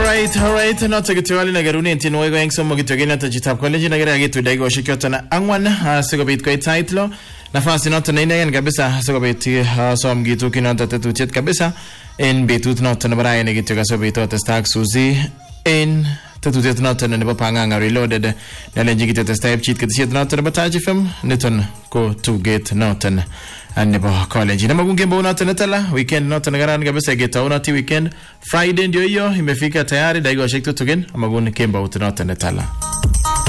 Alright. Not to get to all in a garuni and we're going some to again at the Jitap College and I get to Dago Shikotana Angwan, Segobit Quite title. Nafasi not to Nina and Gabisa, Segobit, some Gitukin on the Tuchet Cabisa, in Betut not on the Brian Gitugasobito, the Stark Susie, in Tututet not on the Bapanga reloaded, the Legit the Step Cheat could see it not to the Bataji film, Newton go to get Norton. And the college. Namagunge bona tenetala weekend not nagaran gabesa geta onati weekend Friday ndio hiyo imefika tayari Dago Shikto again amagun kemba utenotala.